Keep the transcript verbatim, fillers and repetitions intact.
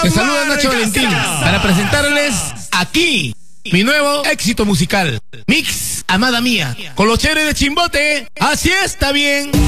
Te saluda Nacho Valentín para presentarles aquí mi nuevo éxito musical, Mix Amada Mía, con los chéveres de Chimbote. Así está bien.